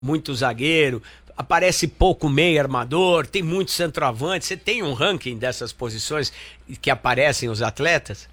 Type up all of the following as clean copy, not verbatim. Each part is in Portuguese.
muito zagueiro, aparece pouco meio armador, tem muito centroavante. Você tem um ranking dessas posições que aparecem os atletas?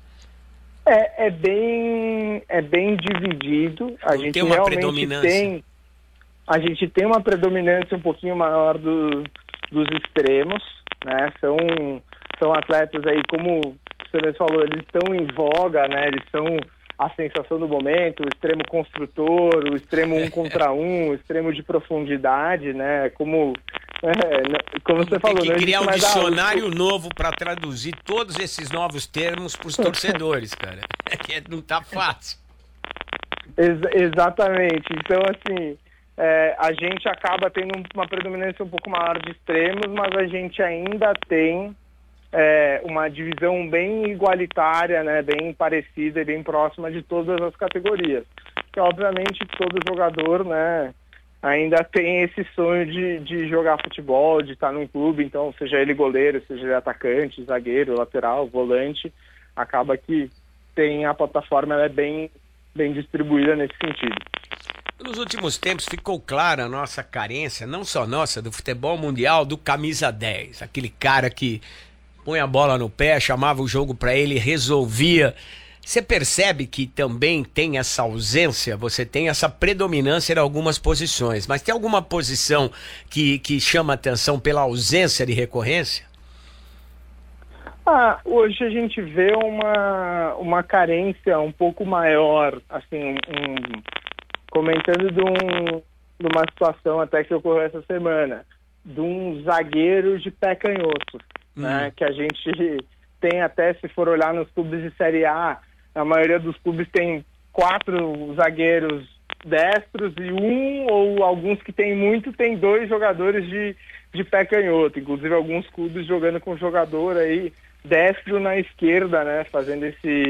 É bem dividido. A Não gente tem uma realmente predominância. a gente tem uma predominância um pouquinho maior dos extremos, né? São atletas aí, como você mesmo falou, eles estão em voga, né? Eles são a sensação do momento, o extremo construtor, o extremo um contra um, o extremo de profundidade, né? Como você falou, Tem não que criar existe um mais dicionário novo para traduzir todos esses novos termos para os torcedores, cara. Que não tá fácil. Exatamente. Então, assim, a gente acaba tendo uma predominância um pouco maior de extremos, mas a gente ainda tem uma divisão bem igualitária, né, bem parecida e bem próxima de todas as categorias. Porque, obviamente, todo jogador, né, ainda tem esse sonho de jogar futebol, de estar num clube, então, seja ele goleiro, seja ele atacante, zagueiro, lateral, volante, acaba que a plataforma ela é bem distribuída nesse sentido. Nos últimos tempos ficou clara a nossa carência, não só nossa, do futebol mundial, do camisa 10. Aquele cara que põe a bola no pé, chamava o jogo para ele, resolvia. Você percebe que também tem essa ausência, você tem essa predominância em algumas posições, mas tem alguma posição que chama atenção pela ausência de recorrência? Hoje a gente vê uma carência um pouco maior, assim, comentando de uma situação até que ocorreu essa semana, de um zagueiro de pé canhoto, né? Que a gente tem até, se for olhar nos clubes de Série A, a maioria dos clubes tem 4 zagueiros destros e ou alguns que tem muito, tem 2 jogadores de pé canhoto. Inclusive alguns clubes jogando com jogador aí destro na esquerda, né? Fazendo esse